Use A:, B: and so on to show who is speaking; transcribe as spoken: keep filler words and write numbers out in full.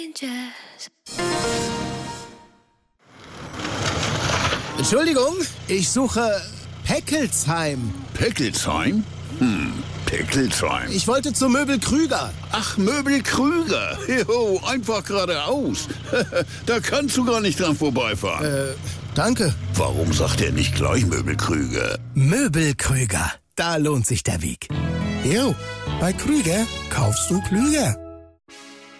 A: Entschuldigung, ich suche Peckelsheim.
B: Peckelsheim? Hm, Peckelsheim.
A: Ich wollte zu Möbel Krüger.
B: Ach, Möbel Krüger. Jo, einfach geradeaus. Da kannst du gar nicht dran vorbeifahren.
A: Äh, danke.
B: Warum sagt er nicht gleich Möbel Krüger?
A: Möbel Krüger. Da lohnt sich der Weg.
C: Jo, bei Krüger kaufst du klüger.